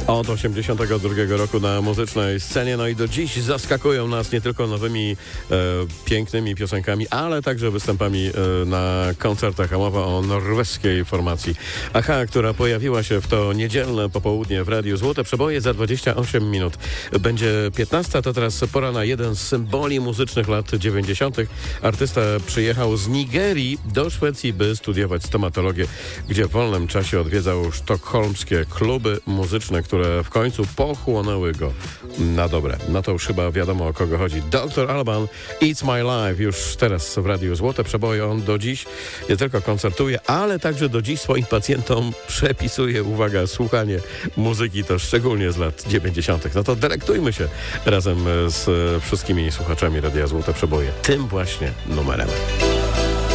Od 1982 roku na muzycznej scenie, no i do dziś zaskakują nas nie tylko nowymi pięknymi piosenkami, ale także występami na koncertach. A mowa o norweskiej formacji Aha, która pojawiła się w to niedzielne popołudnie w Radiu Złote Przeboje za 28 minut. Będzie 15, to teraz pora na jeden z symboli muzycznych lat 90. Artysta przyjechał z Nigerii do Szwecji, by studiować stomatologię, gdzie w wolnym czasie odwiedzał sztokholmskie kluby muzyczne, które w końcu pochłonęły go na dobre. No to już chyba wiadomo, o kogo chodzi. Dr. Alban, It's My Life, już teraz w Radiu Złote Przeboje. On do dziś nie tylko koncertuje, ale także do dziś swoim pacjentom przepisuje, uwaga, słuchanie muzyki, to szczególnie z lat 90. No to delektujmy się razem z wszystkimi słuchaczami Radia Złote Przeboje tym właśnie numerem.